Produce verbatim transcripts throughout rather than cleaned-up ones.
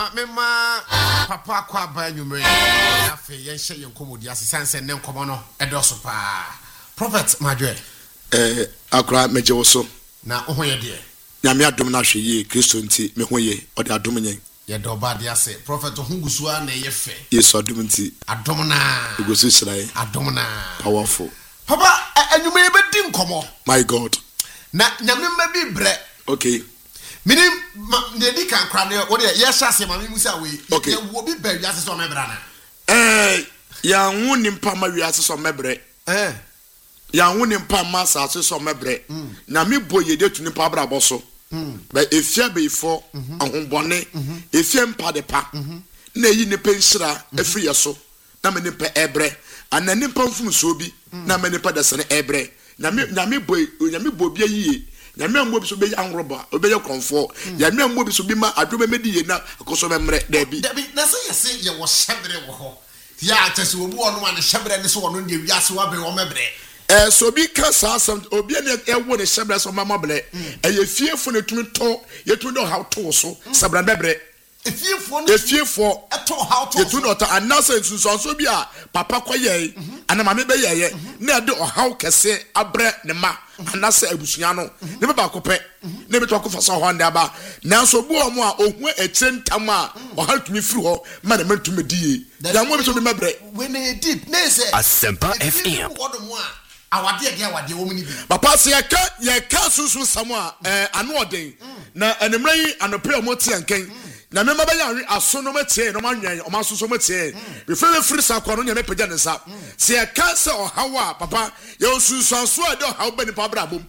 Mema papa kwa ba nyumre afi yen hye yen komodi asesanse ne nkomo no edoso pa prophet madwe eh akra meje wo so na ohoye de nyame adom na hwe ye Kristo nti me hoye ode adom nyen ye do ba de ase prophet hungusu a na ye fe yesu adom nti adom na ugosu sirae adom na powerful papa anyumre be di nkomo my god na nyame ma bi bre okay minim ne di kan kra ne wo de ye hyase ma me musa we ye wo bi ba wiase so mebra na eh ya hu nimpa ma wiase so mebre eh ya hu nimpa ma sa so mebre na me boye de tu nimpa bra boso ba efia be ifo ahombone efia mpa de pa na yi ne penhira afri yeso na me nimpa ebre ana nimpa mfum so bi na me nimpa de sene ebre na me na me boy na me bo bia yiye na me ambo bi so be yanroba obeye konfo ya me ambo bi so bi ma adome mediye na akoso memre da bi da bi na se yese ye wo shebre wo ho ya atase wo bu ono ma ne shebre ne so ono de wiase wa be wo mebre eh so bi ka sa asam obi ne e wo ne shebre so mama ble e ye fiefo ne tumi to ye tumi do how to so sabra bebre e fiefo ne e fiefo e to how to ye tumi do ta anasa nsunso so bi a papa koye ana mame be ye ye na de o how kese abre ne ma anasa abusua no ne be ba kopɛ ne be to akofa so ho nda ba nanso bu o mo a ohu ekyire ntam a o ha tumi firi ho ma na matumi die ya mo be so be mebre we ne deep ne se Asempa F M awade age awade wo muni bi papa se ya ka ya ka sunsun samu a eh ano oden na enemra yi anope o mo tie nken na me maba ya aso no matie no manwen o maso so matie be fe free sakwa no nyame pagya ne sa se ya ka se o hawa papa ya sunsun so ade o hawa bani pa bra bom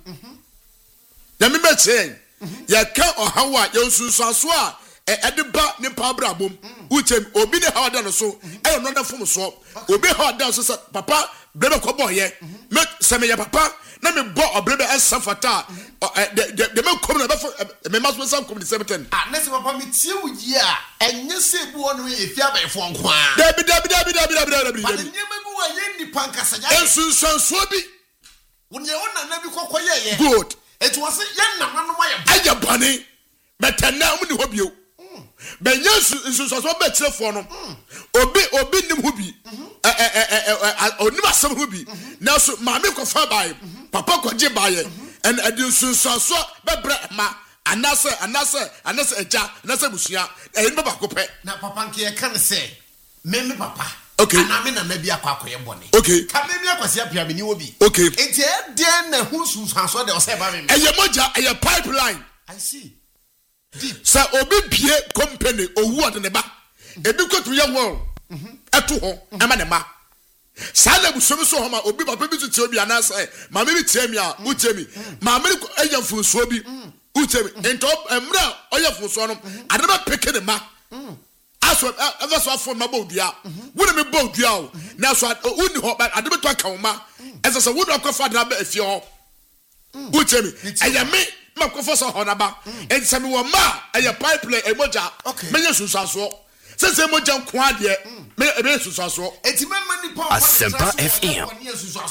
na me matie ya ka o hawa ya sunsun so a ede ba ne pa bra bom utem obi ne hawa da no so e no da fom so obi hawa da so papa brebe ko boye me se me ya papa na me bo obrebe esafata de de me kom na be me maso sam kom de seventeen ah na se papa me tie wuji a enye se bu ono e fia ba efo nko a dabi dabi dabi dabi dabi dabi dabi enye me bu wa ye ni pankasa ya ensunsanso bi wonye wona na bi kokoye ye good etu wase ye na nanu ma ye aye bane betana mu ni hobio ben yesu ensunsanso be tirefo no obi obi nim hobi eh eh eh onim asem hobi na so maame ko fa bae papa ko je bae en adinsunsanso be bre ma anase anase anase eja anase busua e ni baba ko pe na papa nke ye kan se me me papa okay na me na na bia kwa akoye bone okay ka me me akwasi apia me ni obi okay enti e de na hu sunsanso de o se ba me eye moja eye pipeline I see deep sa obi bie company owu ode ne ba ebi kotu ye wo eto ho ema ne ma sa na busom so ho ma obi papa bi tuti obi anasa ma me bi tie mi a utie mi ma me eya funso bi utie mi ento emra oya funso no ade ba peke ne ma aso ever so afọ ma bodua wona me bodua o na so uni ho ade be to aka wo ma ese se wona akwafa de ba afie ho utie mi eya me ma kwafo so ho na ba ense me wo ma eya pipeline emoja menye susaso se se emoja nko ade me ebe susaso enti memma ni pa Asempa F M